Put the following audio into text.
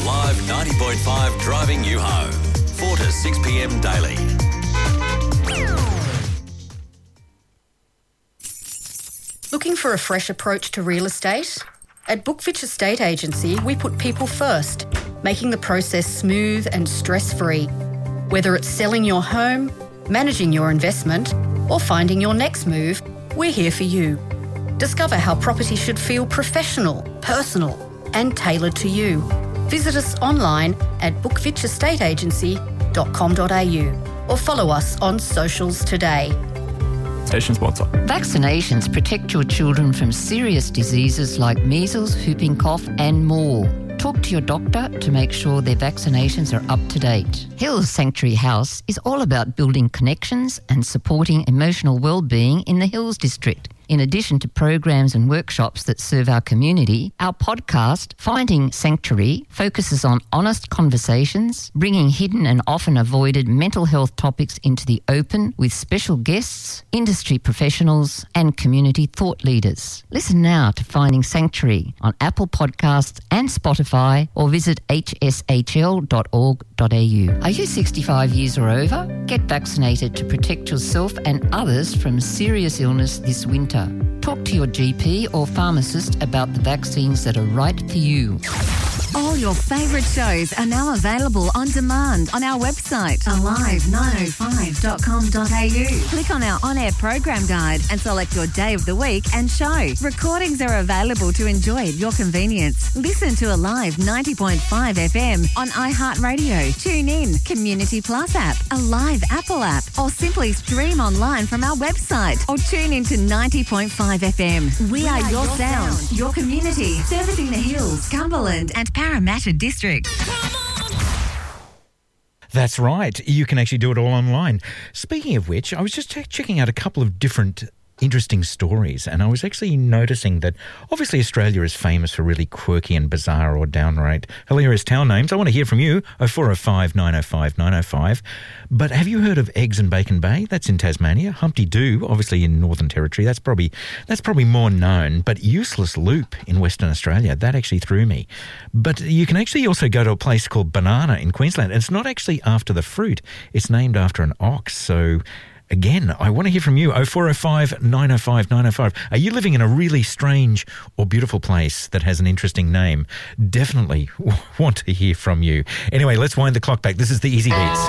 Alive 90.5 driving you home. 4 to 6 p.m. daily. Looking for a fresh approach to real estate? At Bookfitch Estate Agency, we put people first, making the process smooth and stress-free. Whether it's selling your home, managing your investment, or finding your next move, we're here for you. Discover how property should feel professional, personal, and tailored to you. Visit us online at bookfitchestateagency.com.au or follow us on socials today. Station sponsor. Vaccinations protect your children from serious diseases like measles, whooping cough and more. Talk to your doctor to make sure their vaccinations are up to date. Hills Sanctuary House is all about building connections and supporting emotional well-being in the Hills District. In addition to programs and workshops that serve our community, our podcast, Finding Sanctuary, focuses on honest conversations, bringing hidden and often avoided mental health topics into the open with special guests, industry professionals and community thought leaders. Listen now to Finding Sanctuary on Apple Podcasts and Spotify or visit hshl.org.au. Are you 65 years or over? Get vaccinated to protect yourself and others from serious illness this winter. Talk to your GP or pharmacist about the vaccines that are right for you. All your favourite shows are now available on demand on our website, alive905.com.au. Click on our on-air program guide and select your day of the week and show. Recordings are available to enjoy at your convenience. Listen to Alive 90.5 FM on iHeartRadio. Tune in, Community Plus app, Alive Apple app, or simply stream online from our website or tune into 90.5 FM. We are your sound, your community, servicing the Hills, Cumberland and Parramatta District. That's right. You can actually do it all online. Speaking of which, I was just checking out a couple of different interesting stories, and I was actually noticing that obviously Australia is famous for really quirky and bizarre or downright hilarious town names. I want to hear from you, 0405 905 905. But have you heard of Eggs and Bacon Bay? That's in Tasmania. Humpty Doo, obviously in Northern Territory. That's probably more known. But Useless Loop in Western Australia, that actually threw me. But you can actually also go to a place called Banana in Queensland. And it's not actually after the fruit. It's named after an ox. So again, I want to hear from you, 0405 905 905. Are you living in a really strange or beautiful place that has an interesting name? Definitely want to hear from you. Anyway, let's wind the clock back. This is the Easy Beats.